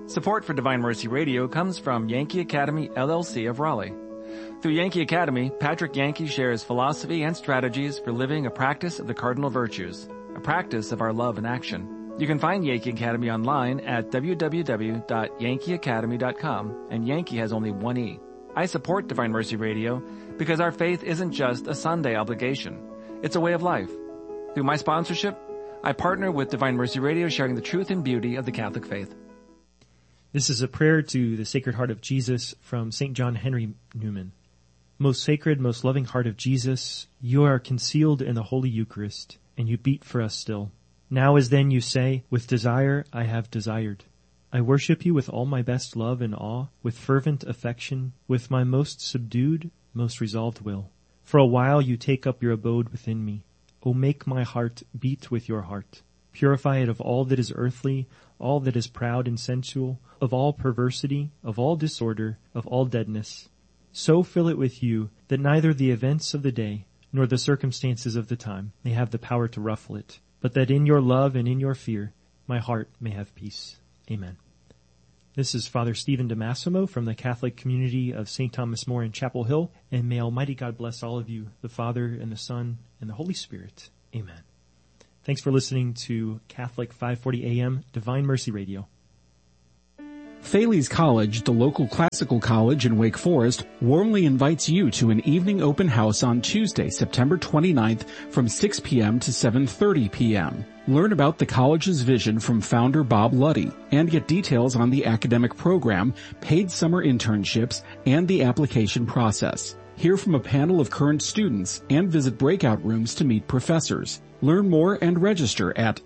Support for Divine Mercy Radio comes from Yankee Academy, LLC of Raleigh. Through Yankee Academy, Patrick Yankee shares philosophy and strategies for living a practice of the cardinal virtues, a practice of our love in action. You can find Yankee Academy online at www.yankeeacademy.com, and Yankee has only one E. I support Divine Mercy Radio because our faith isn't just a Sunday obligation. It's a way of life. Through my sponsorship, I partner with Divine Mercy Radio, sharing the truth and beauty of the Catholic faith. This is a prayer to the Sacred Heart of Jesus from St. John Henry Newman. Most sacred, most loving heart of Jesus, you are concealed in the Holy Eucharist, and you beat for us still. Now as then you say, with desire I have desired. I worship you with all my best love and awe, with fervent affection, with my most subdued, most resolved will. For a while you take up your abode within me. O make my heart beat with your heart. Purify it of all that is earthly, all that is proud and sensual, of all perversity, of all disorder, of all deadness. So fill it with you that neither the events of the day nor the circumstances of the time may have the power to ruffle it, but that in your love and in your fear my heart may have peace. Amen. This is Father Stephen DeMassimo from the Catholic community of St. Thomas More in Chapel Hill, and may Almighty God bless all of you, the Father and the Son and the Holy Spirit. Amen. Thanks for listening to Catholic 540 AM Divine Mercy Radio. Thales College, the local classical college in Wake Forest, warmly invites you to an evening open house on Tuesday, September 29th from 6 p.m. to 7:30 p.m. Learn about the college's vision from founder Bob Luddy and get details on the academic program, paid summer internships, and the application process. Hear from a panel of current students and visit breakout rooms to meet professors. Learn more and register at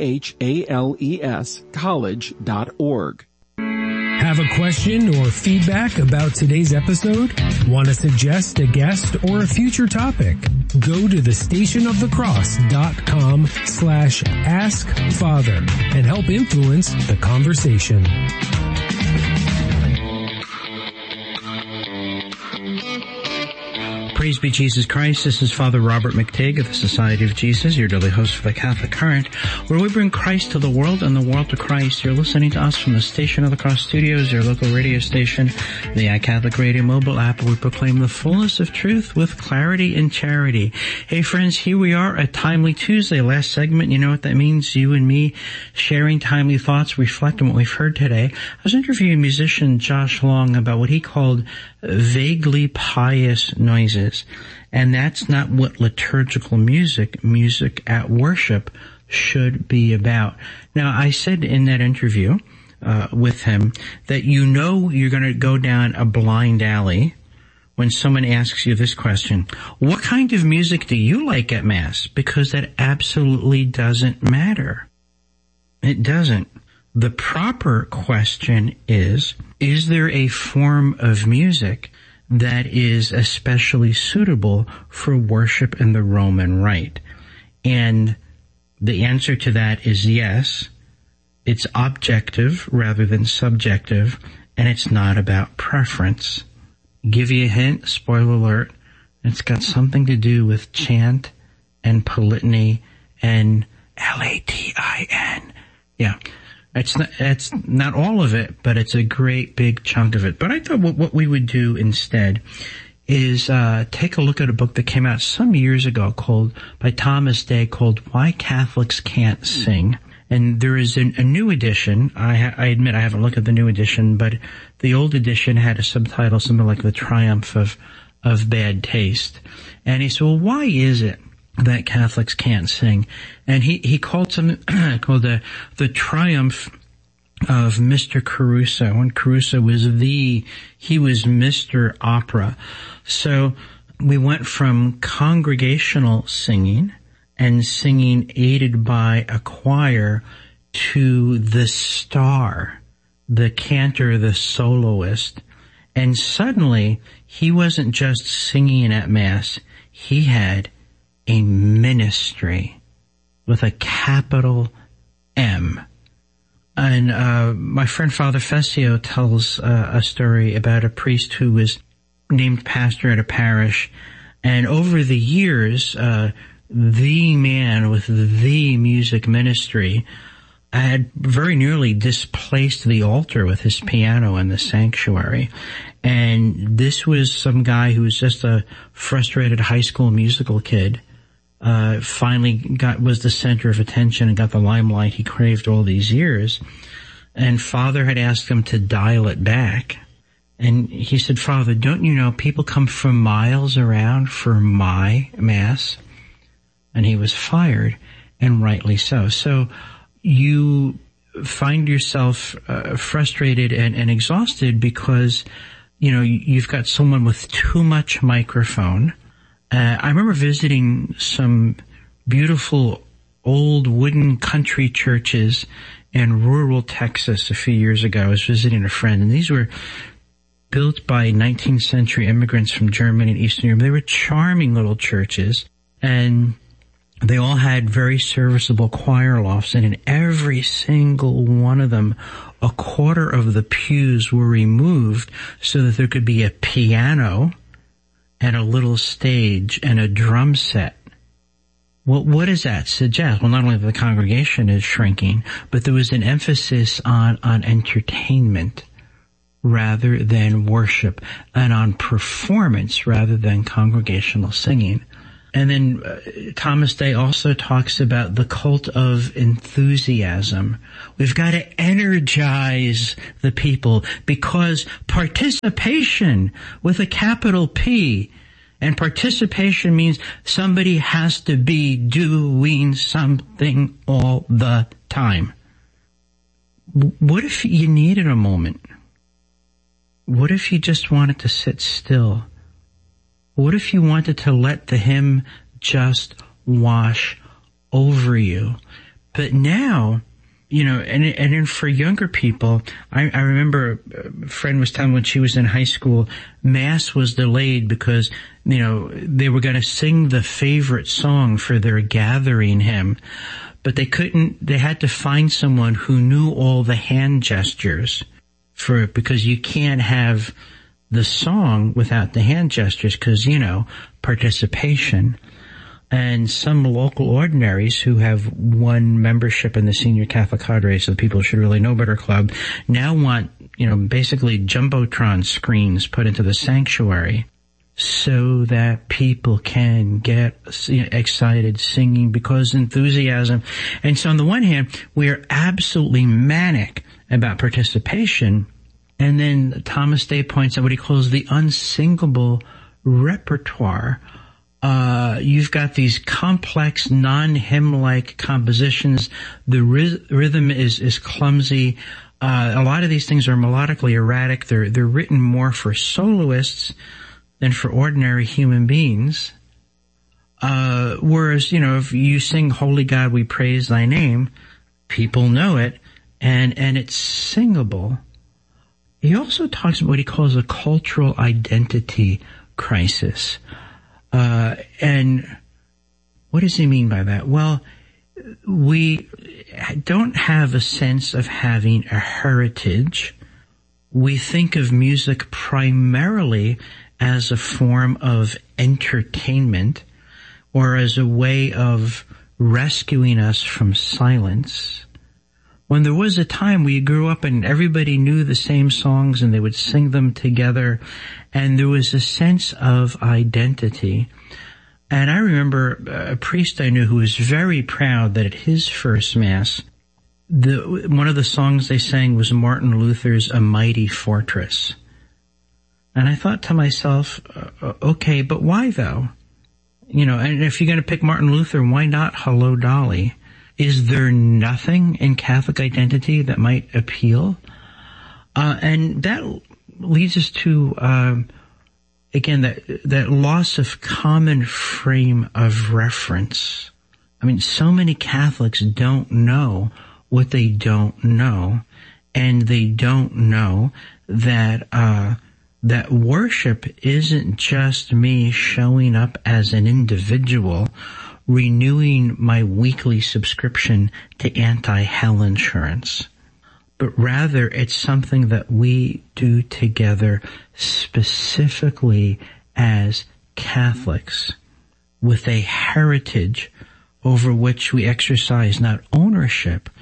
thalescollege.org. Have a question or feedback about today's episode? Want to suggest a guest or a future topic? Go to thestationofthecross.com/askfather and help influence the conversation. Praise be Jesus Christ. This is Father Robert McTigg of the Society of Jesus, your daily host for the Catholic Current, where we bring Christ to the world and the world to Christ. You're listening to us from the Station of the Cross Studios, your local radio station, the iCatholic Radio mobile app, where we proclaim the fullness of truth with clarity and charity. Hey friends, here we are, a Timely Tuesday. Last segment, you know what that means? You and me sharing timely thoughts, reflecting what we've heard today. I was interviewing musician Josh Long about what he called vaguely pious noises. And that's not what liturgical music at worship, should be about. Now, I said in that interview with him that you know you're going to go down a blind alley when someone asks you this question: what kind of music do you like at Mass? Because that absolutely doesn't matter. It doesn't. The proper question is there a form of music that is especially suitable for worship in the Roman Rite? And the answer to that is yes. It's objective rather than subjective, and it's not about preference. Give you a hint, spoiler alert, it's got something to do with chant and polytony and Latin. Yeah. It's not all of it, but it's a great big chunk of it. But I thought what we would do instead is take a look at a book that came out some years ago by Thomas Day called Why Catholics Can't Sing. And there is a new edition. I admit I haven't looked at the new edition, but the old edition had a subtitle, something like The Triumph of Bad Taste. And he said, well, why is it that Catholics can't sing? And he called something called the Triumph of Mr. Caruso. When Caruso was he was Mr. Opera. So we went from congregational singing and singing aided by a choir to the star, the cantor, the soloist. And suddenly he wasn't just singing at Mass. He had a ministry with a capital M. And my friend Father Fessio tells a story about a priest who was named pastor at a parish, and over the years, the man with the music ministry had very nearly displaced the altar with his piano in the sanctuary. And this was some guy who was just a frustrated high school musical kid, finally was the center of attention and got the limelight he craved all these years. And Father had asked him to dial it back. And he said, Father, don't you know people come from miles around for my Mass? And he was fired, and rightly so. So you find yourself frustrated and exhausted because, you've got someone with too much microphone. I remember visiting some beautiful old wooden country churches in rural Texas a few years ago. I was visiting a friend, and these were built by 19th century immigrants from Germany and Eastern Europe. They were charming little churches, and they all had very serviceable choir lofts, and in every single one of them, a quarter of the pews were removed so that there could be a piano and a little stage and a drum set. Well, what does that suggest? Well, not only that the congregation is shrinking, but there was an emphasis on entertainment rather than worship, and on performance rather than congregational singing. And then Thomas Day also talks about the cult of enthusiasm. We've got to energize the people because participation with a capital P, and participation means somebody has to be doing something all the time. What if you needed a moment? What if you just wanted to sit still? What if you wanted to let the hymn just wash over you? But now, and then for younger people, I remember a friend was telling me when she was in high school, Mass was delayed because, they were going to sing the favorite song for their gathering hymn, but they had to find someone who knew all the hand gestures for it, because you can't have the song without the hand gestures because, participation. And some local ordinaries who have won membership in the Senior Catholic Cadre, so the People Should Really Know Better Club, now want, basically Jumbotron screens put into the sanctuary so that people can get excited singing because enthusiasm. And so on the one hand, we are absolutely manic about participation. And then Thomas Day points out what he calls the unsingable repertoire. You've got these complex, non-hymn-like compositions. The rhythm is clumsy. A lot of these things are melodically erratic. They're written more for soloists than for ordinary human beings. Whereas, if you sing Holy God, We Praise Thy Name, people know it, and it's singable. He also talks about what he calls a cultural identity crisis. And what does he mean by that? Well, we don't have a sense of having a heritage. We think of music primarily as a form of entertainment or as a way of rescuing us from silence. When there was a time we grew up and everybody knew the same songs and they would sing them together, and there was a sense of identity. And I remember a priest I knew who was very proud that at his first Mass, one of the songs they sang was Martin Luther's A Mighty Fortress. And I thought to myself, okay, but why though? And if you're going to pick Martin Luther, why not Hello, Dolly? Is there nothing in Catholic identity that might appeal? And that leads us to, again, that loss of common frame of reference. I mean, so many Catholics don't know what they don't know, and they don't know that, that worship isn't just me showing up as an individual, renewing my weekly subscription to anti-hell insurance, but rather it's something that we do together specifically as Catholics with a heritage over which we exercise not ownership,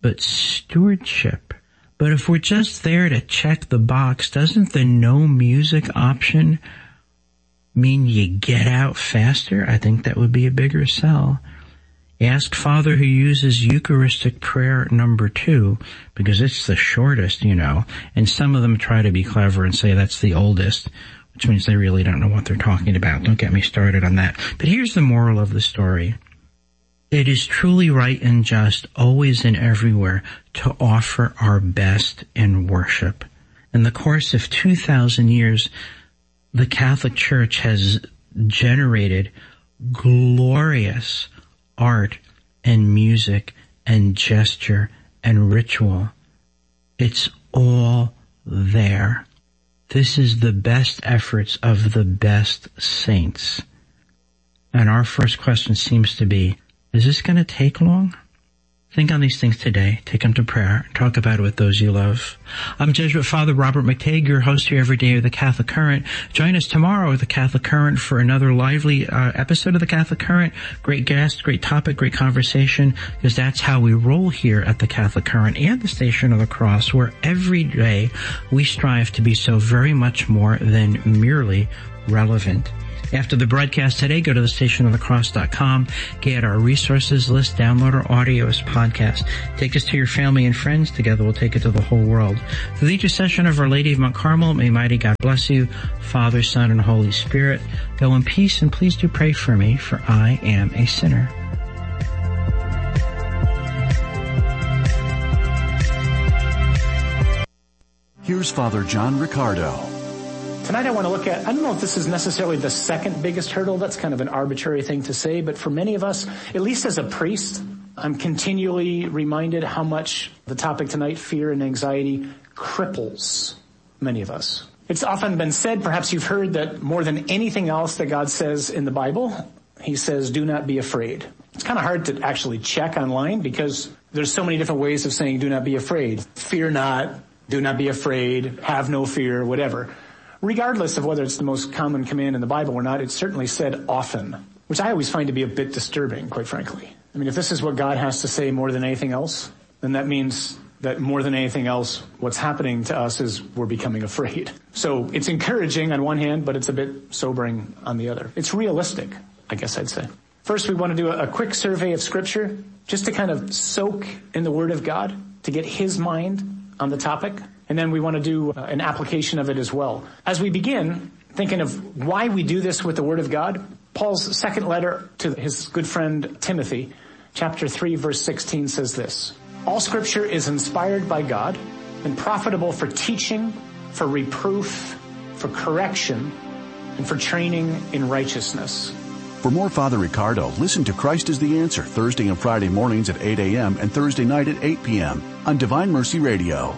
but stewardship. But if we're just there to check the box, doesn't the no music option mean you get out faster? I think that would be a bigger sell. Ask Father who uses Eucharistic prayer number 2, because it's the shortest, and some of them try to be clever and say that's the oldest, which means they really don't know what they're talking about. Don't get me started on that. But here's the moral of the story. It is truly right and just, always and everywhere, to offer our best in worship. In the course of 2,000 years, the Catholic Church has generated glorious art and music and gesture and ritual. It's all there. This is the best efforts of the best saints. And our first question seems to be, is this going to take long? Think on these things today. Take them to prayer. Talk about it with those you love. I'm Jesuit Father Robert McTague, your host here every day of the Catholic Current. Join us tomorrow at the Catholic Current for another lively episode of the Catholic Current. Great guest, great topic, great conversation, because that's how we roll here at the Catholic Current and the Station of the Cross, where every day we strive to be so very much more than merely relevant. After the broadcast today, go to thestationofthecross.com, get our resources list, download our audio as podcast. Take us to your family and friends. Together we'll take it to the whole world. Through the intercession of Our Lady of Mount Carmel, may mighty God bless you, Father, Son, and Holy Spirit. Go in peace, and please do pray for me, for I am a sinner. Here's Father John Riccardo. Tonight I want to look at, I don't know if this is necessarily the second biggest hurdle, that's kind of an arbitrary thing to say, but for many of us, at least as a priest, I'm continually reminded how much the topic tonight, fear and anxiety, cripples many of us. It's often been said, perhaps you've heard, that more than anything else that God says in the Bible, He says, do not be afraid. It's kind of hard to actually check online because there's so many different ways of saying do not be afraid. Fear not, do not be afraid, have no fear, whatever. Regardless of whether it's the most common command in the Bible or not, it's certainly said often, which I always find to be a bit disturbing, quite frankly. I mean, if this is what God has to say more than anything else, then that means that more than anything else, what's happening to us is we're becoming afraid. So it's encouraging on one hand, but it's a bit sobering on the other. It's realistic, I guess I'd say. First, we want to do a quick survey of Scripture, just to kind of soak in the Word of God, to get His mind on the topic. And then we want to do an application of it as well. As we begin, thinking of why we do this with the Word of God, Paul's second letter to his good friend Timothy, chapter 3, verse 16 says this: all Scripture is inspired by God and profitable for teaching, for reproof, for correction, and for training in righteousness. For more Father Riccardo, listen to Christ is the Answer Thursday and Friday mornings at 8 a.m. and Thursday night at 8 p.m. on Divine Mercy Radio.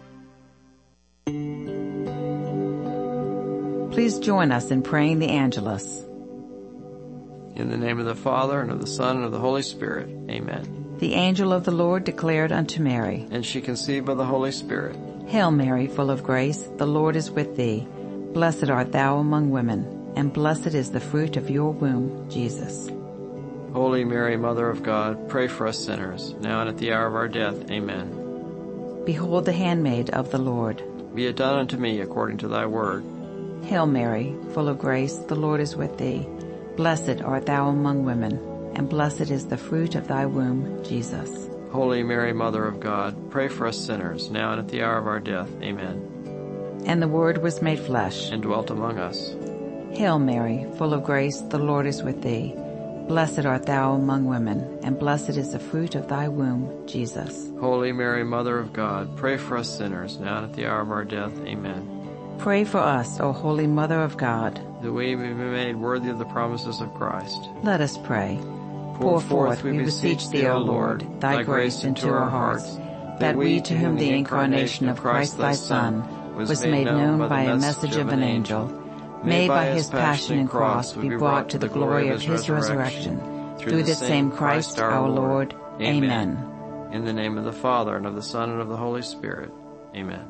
Please join us in praying the Angelus. In the name of the Father, and of the Son, and of the Holy Spirit. Amen. The angel of the Lord declared unto Mary, and she conceived by the Holy Spirit. Hail Mary, full of grace, the Lord is with thee. Blessed art thou among women, and blessed is the fruit of your womb, Jesus. Holy Mary, Mother of God, pray for us sinners, now and at the hour of our death. Amen. Behold the handmaid of the Lord. Be it done unto me according to thy word. Hail Mary, full of grace, the Lord is with thee. Blessed art thou among women, and blessed is the fruit of thy womb, Jesus. Holy Mary, Mother of God, pray for us sinners, now and at the hour of our death. Amen. And the Word was made flesh, and dwelt among us. Hail Mary, full of grace, the Lord is with thee. Blessed art thou among women, and blessed is the fruit of thy womb, Jesus. Holy Mary, Mother of God, pray for us sinners, now and at the hour of our death. Amen. Pray for us, O Holy Mother of God, that we may be made worthy of the promises of Christ. Let us pray. Pour forth, we beseech thee, O Lord, thy grace into our hearts, that we, to whom the incarnation of Christ thy Son was made known by a message of an angel, may by his passion and cross be brought to the glory of his resurrection, through the same Christ our Lord. Amen. In the name of the Father, and of the Son, and of the Holy Spirit. Amen.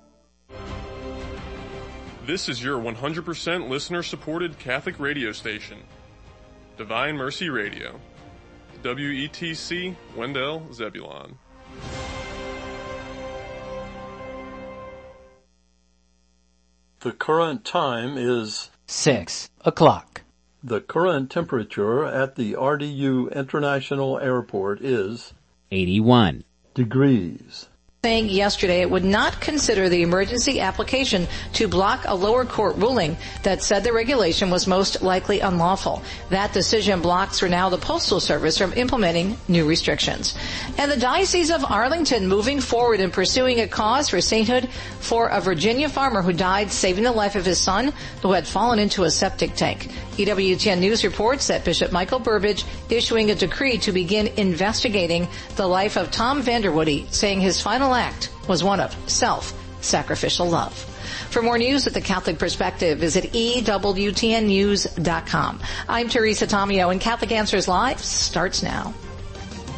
This is your 100% listener-supported Catholic radio station, Divine Mercy Radio, WETC, Wendell, Zebulon. The current time is 6 o'clock. The current temperature at the RDU International Airport is 81 degrees. Saying yesterday it would not consider the emergency application to block a lower court ruling that said the regulation was most likely unlawful. That decision blocks for now the Postal Service from implementing new restrictions. And the Diocese of Arlington moving forward in pursuing a cause for sainthood for a Virginia farmer who died saving the life of his son who had fallen into a septic tank. EWTN News reports that Bishop Michael Burbidge issuing a decree to begin investigating the life of Tom Vanderwoody, saying his final act was one of self-sacrificial love. For more news at the Catholic Perspective, visit EWTNnews.com. I'm Teresa Tomeo, and Catholic Answers Live starts now.